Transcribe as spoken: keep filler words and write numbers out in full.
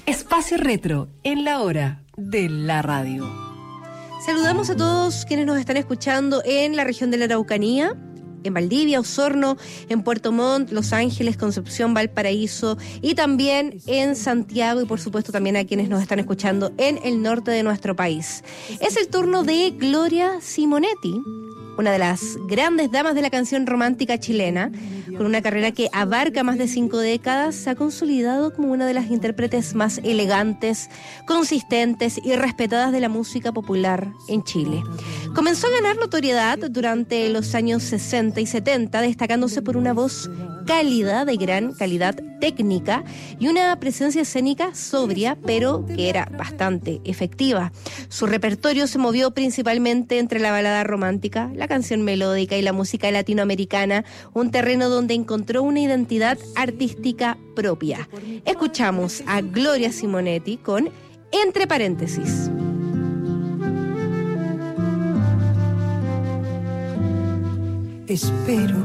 Espacio Retro, en la hora de la radio. Saludamos a todos quienes nos están escuchando en la región de la Araucanía, en Valdivia, Osorno, en Puerto Montt, Los Ángeles, Concepción, Valparaíso y también en Santiago y por supuesto también a quienes nos están escuchando en el norte de nuestro país. Es el turno de Gloria Simonetti, una de las grandes damas de la canción romántica chilena, con una carrera que abarca más de cinco décadas, se ha consolidado como una de las intérpretes más elegantes, consistentes y respetadas de la música popular en Chile. Comenzó a ganar notoriedad durante los años sesenta y setenta, destacándose por una voz cálida, de gran calidad técnica y una presencia escénica sobria, pero que era bastante efectiva. Su repertorio se movió principalmente entre la balada romántica, la canción melódica y la música latinoamericana, un terreno donde encontró una identidad artística propia. Escuchamos a Gloria Simonetti con Entre paréntesis. Espero